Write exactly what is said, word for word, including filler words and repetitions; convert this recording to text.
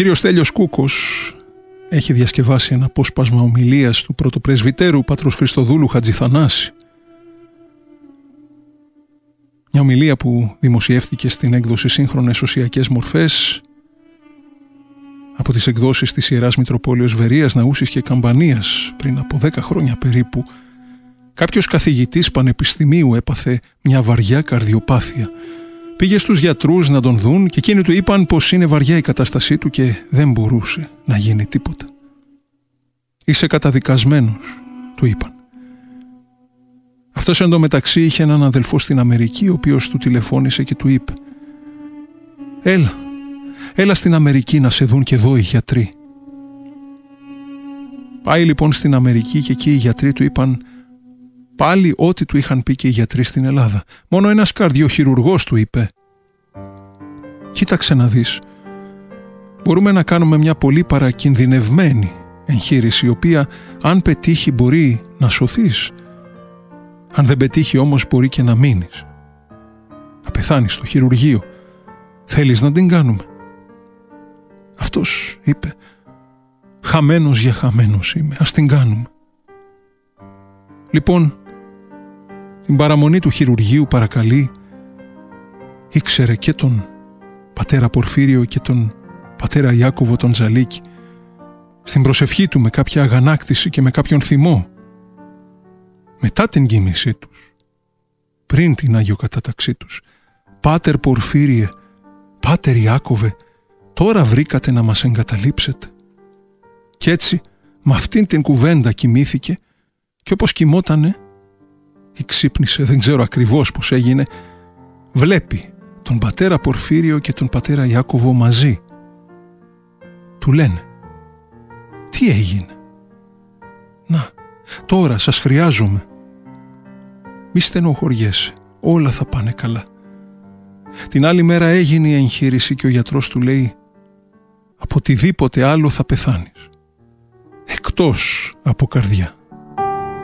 κύριος Στέλιος Κούκος έχει διασκευάσει ένα απόσπασμα ομιλίας του πρωτοπρεσβυτέρου πατρός Χριστοδούλου Χατζηθανάση. Μια ομιλία που δημοσιεύτηκε στην έκδοση Σύγχρονες Οσιακές Μορφές από τις εκδόσεις της Ιεράς Μητροπόλεως Βερίας, Ναούσης και Καμπανίας πριν από δέκα χρόνια περίπου. Κάποιος καθηγητής πανεπιστημίου έπαθε μια βαριά καρδιοπάθεια. Πήγε στους γιατρούς να τον δουν και εκείνοι του είπαν πως είναι βαριά η κατάστασή του και δεν μπορούσε να γίνει τίποτα. «Είσαι καταδικασμένος», του είπαν. Αυτός εντωμεταξύ είχε έναν αδελφό στην Αμερική, ο οποίος του τηλεφώνησε και του είπε «Έλα, έλα στην Αμερική να σε δουν και εδώ οι γιατροί». Πάει λοιπόν στην Αμερική και εκεί οι γιατροί του είπαν πάλι ό,τι του είχαν πει και οι γιατροί στην Ελλάδα. Μόνο ένας καρδιοχειρουργός του είπε «Κοίταξε να δεις, μπορούμε να κάνουμε μια πολύ παρακινδυνευμένη εγχείρηση, η οποία αν πετύχει μπορεί να σωθείς. Αν δεν πετύχει όμως μπορεί και να μείνεις, να πεθάνεις στο χειρουργείο. Θέλεις να την κάνουμε?» Αυτός είπε «Χαμένος για χαμένος είμαι, ας την κάνουμε». Λοιπόν, την παραμονή του χειρουργείου παρακαλεί, ήξερε και τον πατέρα Πορφύριο και τον πατέρα Ιάκωβο τον Τζαλίκη. Στην προσευχή του με κάποια αγανάκτηση και με κάποιον θυμό, μετά την κοίμησή τους, πριν την αγιοκατάταξή τους, «Πάτερ Πορφύριε, Πάτερ Ιάκωβε, τώρα βρήκατε να μας εγκαταλείψετε». Κι έτσι με αυτήν την κουβέντα κοιμήθηκε και όπως κοιμότανε ή ξύπνησε, δεν ξέρω ακριβώς πώς έγινε, βλέπει τον πατέρα Πορφύριο και τον πατέρα Ιάκωβο μαζί. Του λένε «Τι έγινε?» «Να, τώρα σας χρειάζομαι. Μη στενοχωριέσαι, όλα θα πάνε καλά». Την άλλη μέρα έγινε η εγχείρηση και ο γιατρός του λέει «Από οτιδήποτε άλλο θα πεθάνεις, εκτός από καρδιά».